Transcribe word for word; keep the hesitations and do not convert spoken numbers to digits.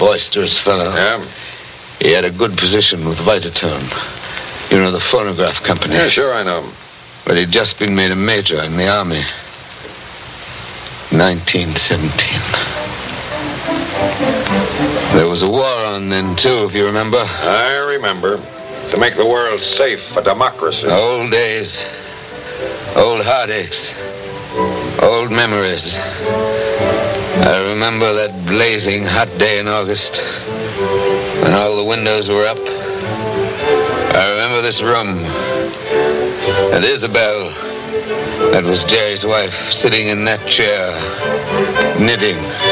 boisterous fellow. Yeah? He had a good position with Vitaturn. You know, the phonograph company. Yeah, sure, I know him. But he'd just been made a major in the army. nineteen seventeen. There was a war on then, too, if you remember. I remember. To make the world safe for democracy. Old days. Old heartaches. Old memories. I remember that blazing hot day in August when all the windows were up. I remember this room. And Isabel, that was Jerry's wife, sitting in that chair, knitting.